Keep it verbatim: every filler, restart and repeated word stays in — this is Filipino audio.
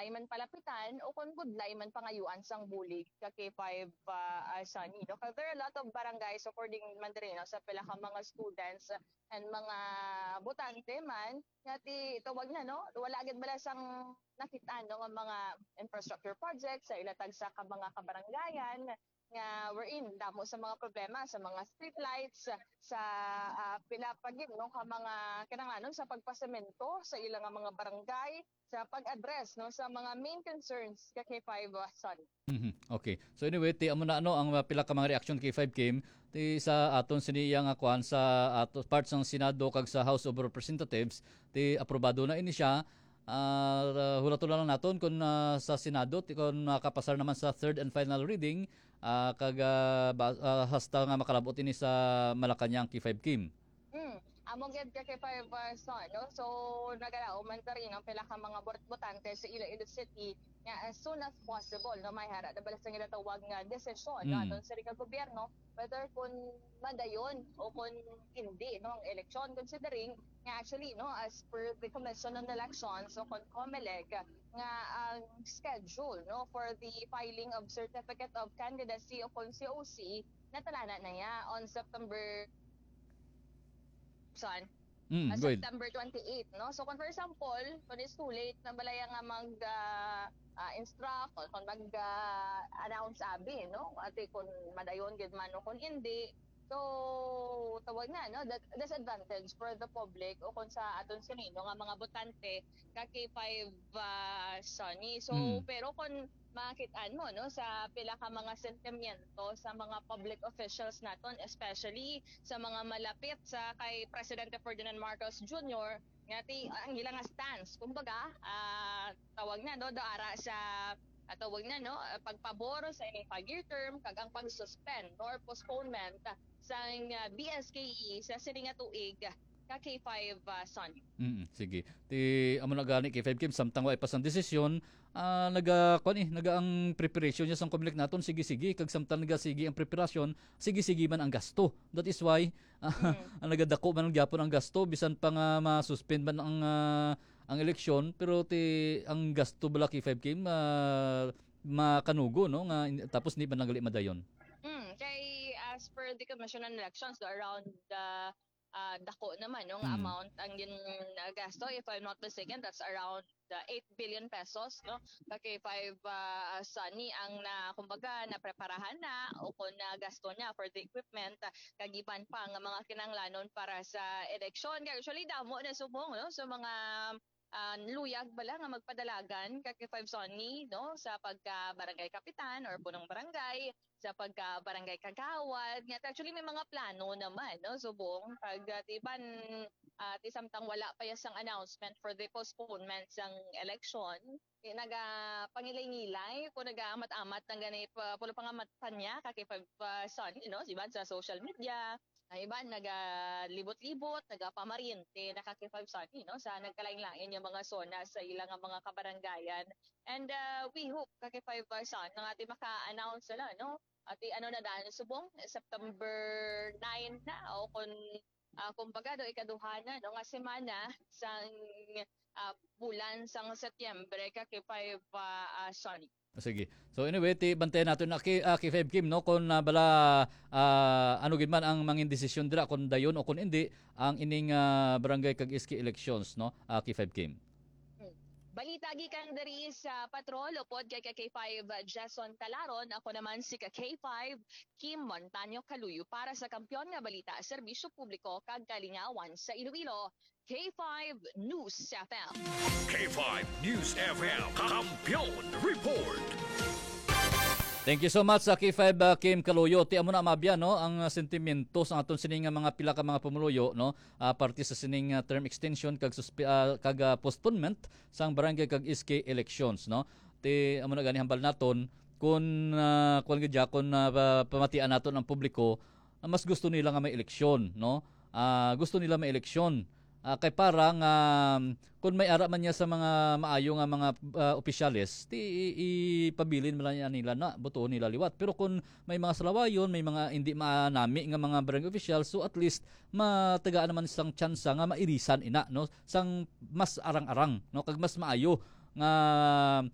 budlay man palapitan o kung budlay man pangayuan sang bulig ka K five uh, Sunny. No? Because there are a lot of barangays according man diri no, sa pila ka mga students and mga botante man nga ti tawag na no, wala gid bala sang nakita no nga mga infrastructure projects sa ilatag sa ka mga kabarangayan nga we're in damo sa mga problema sa mga street lights sa uh, pinapagib no ka mga kinahanglan sa pagpasemento sa ilang mga barangay sa pag-address no sa mga main concerns ka K five uh, Son. Mm-hmm. Okay. So anyway, ti amo na ano ang uh, pila ka mga reaction K five Kim ti sa aton siniya nga kuan sa ato parts ng Senado kag sa House of Representatives ti aprobado na ini siya. Uh, hulaton lang naton kung uh, sa Senado kung nakapasar naman sa third and final reading uh, kag uh, uh, hasta nga makalabot ini sa Malacañang K five Kim. Mm. Among gid ka K five uh, Son, no? So nagalao man ta rin ang pila ka mga botante sa Iloilo City nga as soon as possible no may hara dabala sa ginatawag nga desisyon mm. no aton sa gobyerno whether kung madayon o kung hindi no ang eleksyon considering nga actually no as per the Commission on Elections so kung COMELEC nga ang schedule no for the filing of certificate of candidacy o kung C O C natalana na ya on September Son, mm, uh, September twenty-eighth, no? So kung for example, kung it's too late na balaya nga mag uh, uh, instruct o kung mag uh, announce abi, no? Ate kung madayon gid man o kung hindi. So tawag na no, that disadvantage for the public o kung sa aton sinino nga mga botante ka K five uh, Sunny. So mm. pero kung makitaan mo no sa pila ka mga sentimiento sa mga public officials naton especially sa mga malapit sa kay Presidente Ferdinand Marcos Junior ngati ang ilang stance kumbaga uh, tawag na no daara sa uh, tawag na no pagpabor sa ining five-year term kag ang pag-suspend or postponement sa uh, B S K E sa sini nga tuig ka K five uh, Son. Mm, sige. Ti amo na gani K five Kim samtang wa ipasang desisyon, uh, naga kuan eh, naga ang preparation niya sa COMELEC naton sige-sige kag samtang naga sige ang preparasyon, sige-sige man ang gasto. That is why uh, mm. ang nagadako man gyapon ang gasto bisan pa nga ma-suspend man ang uh, ang eleksyon pero ti ang gasto bala K five Kim uh, makanugo no nga tapos ni ba nagali madayon. Mm, kay as per the Commission on Elections the around the Uh, dako naman yung hmm. amount ang yun uh, gasto if I'm not mistaken that's around the eight billion pesos no kay five uh, Sunny ang na kumbaga na preparahan na o kung na gasto niya for the equipment uh, kagiban pa nga mga kinanglanon para sa election usually damo na subong no so mga uh, luyag bala nga magpadalagan kay five Sunny no sa pagka barangay kapitan or punong barangay sa pagka barangay kagawad nga actually may mga plano naman no subong pag uh, tiban uh, ti samtang wala pa yasang announcement for the postponement sang election eh, naga pangilay-ngilay ko naga-amat-amat ng ganit uh, pulo pangamat pa niya kay five uh, Son you know siban sa social media ay iban naga-libot-libot naga-pamaryente nakaki five Son you know sa nagkalain-lain yung mga zona sa ilang mga kabarangayan and uh, we hope kay five uh, Son nga ati maka-announce sila no ati ano na daan subong September nine na o kung uh, kumbaga do ikaduha na no nga semana sang uh, bulan sang Setyembre ka kay five uh, Sonny. Sige. So anyway, ti bantayan natin na kay uh, five Kim no kung uh, bala uh, ano gid man ang mangin desisyon dira kung dayon o kung hindi ang ining uh, barangay kag iski elections no uh, K five Kim. Balita gikan diri sa Patrol upod kay K five Jason Talaron ako naman si K five Kim Montaño Kaluyo para sa Kampiyon nga Balita Serbisyo Publiko kag Kalingawan sa Iloilo K five News F M. K five News F M Kampiyon Report. Thank you so much sa K five uh, Kim Kaluyo. Ti amo na mabya no ang uh, sentimento sa aton sining mga pila ka mga pumuluyo no uh, parte sa sining uh, term extension kag suspe, uh, kag uh, postponement sang barangay kag S K elections no. Ti amo na gani hambal naton kun uh, kun gidya kun uh, pamatian naton ang publiko uh, mas gusto nila nga may eleksyon no. Uh, gusto nila may eleksyon. Uh, kay parang uh, kung may ara man niya sa mga maayo nga mga uh, opisyales ti ipabilin man niya nila na botoon nila liwat pero kung may mga salawayon may mga hindi manami nga mga barangay officials so at least matagaan naman isang tsansa nga mairisan ina no sang mas arang-arang no kag mas maayo nga